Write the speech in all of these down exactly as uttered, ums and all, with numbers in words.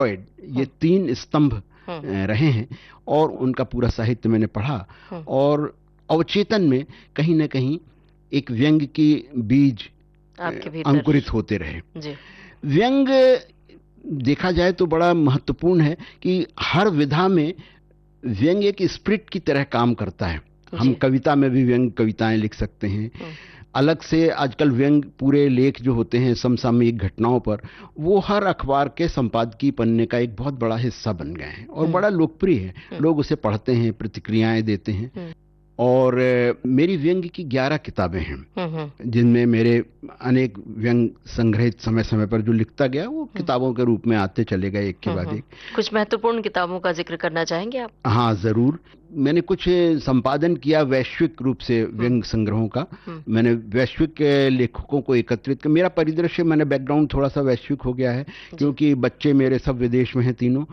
ये तीन स्तंभ रहे हैं और उनका पूरा साहित्य मैंने पढ़ा और अवचेतन में कहीं ना कहीं एक व्यंग की बीज अंकुरित होते रहे। व्यंग देखा जाए तो बड़ा महत्वपूर्ण है कि हर विधा में व्यंग एक स्पिरिट की तरह काम करता है। हम कविता में भी व्यंग कविताएं लिख सकते हैं। अलग से आजकल व्यंग पूरे लेख जो होते हैं समसामयिक घटनाओं पर, वो हर अखबार के संपादकीय पन्ने का एक बहुत बड़ा हिस्सा बन गए हैं और बड़ा लोकप्रिय है। लोग उसे पढ़ते हैं, प्रतिक्रियाएं देते हैं। और मेरी व्यंग की ग्यारह किताबें हैं जिनमें मेरे अनेक व्यंग संग्रहित समय समय पर जो लिखता गया वो किताबों के रूप में आते चले गए एक के बाद एक। कुछ महत्वपूर्ण किताबों का जिक्र करना चाहेंगे आप? हाँ जरूर। मैंने कुछ संपादन किया वैश्विक रूप से व्यंग संग्रहों का। मैंने वैश्विक लेखकों को एकत्रित किया। मेरा परिदृश्य, मैंने बैकग्राउंड थोड़ा सा वैश्विक हो गया है क्योंकि बच्चे मेरे सब विदेश में हैं तीनों,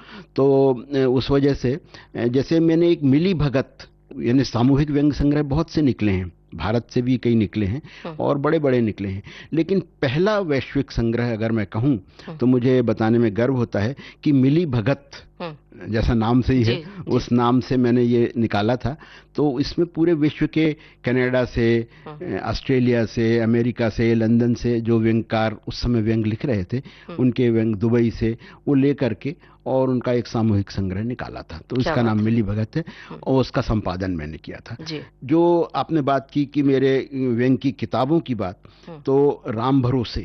तो उस वजह से जैसे मैंने एक मिली भगत यानी सामूहिक व्यंग संग्रह बहुत से निकले हैं, भारत से भी कई निकले हैं और बड़े बड़े निकले हैं, लेकिन पहला वैश्विक संग्रह अगर मैं कहूं तो मुझे बताने में गर्व होता है कि मिली भगत जैसा नाम से ही है, उस नाम से मैंने ये निकाला था। तो इसमें पूरे विश्व के कनाडा से, ऑस्ट्रेलिया से, अमेरिका से, लंदन से जो व्यंगकार उस समय व्यंग लिख रहे थे उनके व्यंग, दुबई से वो लेकर के और उनका एक सामूहिक संग्रह निकाला था। तो इसका नाम मिली भगत है और उसका संपादन मैंने किया था। जो आपने बात की कि मेरे व्यंग की किताबों की बात, तो राम भरोसे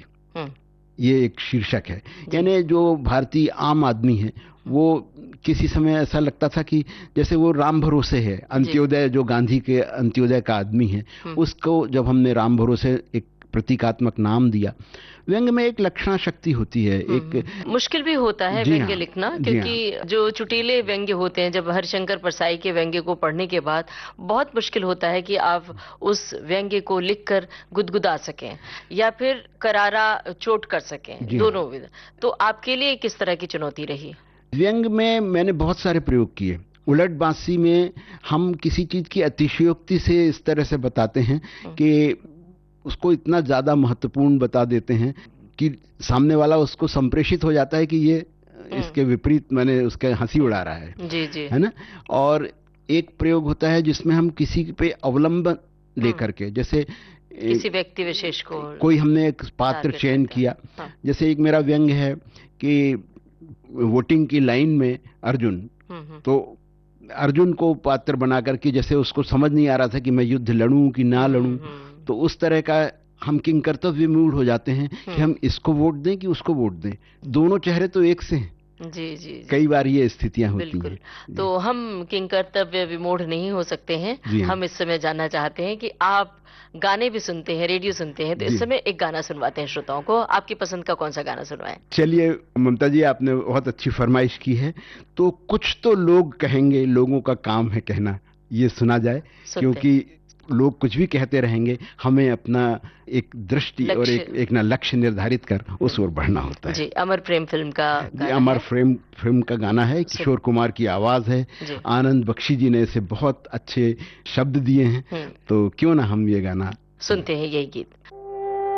ये एक शीर्षक है। यानी जो भारतीय आम आदमी है वो किसी समय ऐसा लगता था कि जैसे वो राम भरोसे है, अंत्योदय जो गांधी के अंत्योदय का आदमी है, उसको जब हमने राम भरोसे एक प्रतीकात्मक नाम दिया। व्यंग में एक लक्षणा शक्ति होती है, एक मुश्किल भी होता है व्यंग्य लिखना, क्योंकि जो चुटीले व्यंग्य होते हैं, जब हरिशंकर परसाई के व्यंग्य को पढ़ने के बाद बहुत मुश्किल होता है कि आप उस व्यंग्य को लिखकर गुदगुदा सकें या फिर करारा चोट कर सकें, दोनों विध। तो आपके लिए किस तरह की चुनौती रही? व्यंग में मैंने बहुत सारे प्रयोग किए। उलट बांसी में हम किसी चीज की अतिशयोक्ति से इस तरह से बताते हैं कि उसको इतना ज्यादा महत्वपूर्ण बता देते हैं कि सामने वाला उसको संप्रेषित हो जाता है कि ये इसके विपरीत मैंने उसके हंसी उड़ा रहा है, जी जी, है ना। और एक प्रयोग होता है जिसमें हम किसी पे अवलंबन लेकर के, जैसे किसी व्यक्ति विशेष को कोई हमने एक पात्र चयन किया। हाँ। जैसे एक मेरा व्यंग है कि वोटिंग की लाइन में अर्जुन, तो अर्जुन को पात्र बना करके जैसे उसको समझ नहीं आ रहा था कि मैं युद्ध लड़ूं कि ना लड़ूं, तो उस तरह का हम किंग कर्तव्य मूड हो जाते हैं कि हम इसको वोट दें कि उसको वोट दें, दोनों चेहरे तो एक से हैं। जी, जी जी, कई बार ये स्थितियां होती हैं। तो हम किंग कर्तव्य विमूढ़ नहीं हो सकते हैं। हम इस समय जानना चाहते हैं कि आप गाने भी सुनते हैं, रेडियो सुनते हैं, तो इस समय एक गाना सुनवाते हैं श्रोताओं को। आपकी पसंद का कौन सा गाना सुनवाएं? चलिए ममता जी, आपने बहुत अच्छी फरमाइश की है, तो कुछ तो लोग कहेंगे, लोगों का काम है कहना, ये सुना जाए, क्योंकि लोग कुछ भी कहते रहेंगे, हमें अपना एक दृष्टि और एक एक ना लक्ष्य निर्धारित कर उस ओर बढ़ना होता है। जी, अमर प्रेम फिल्म का गाना अमर प्रेम फिल्म का गाना है, किशोर कुमार की आवाज है, आनंद बख्शी जी ने इसे बहुत अच्छे शब्द दिए हैं, तो क्यों ना हम ये गाना सुनते हैं, यही गीत।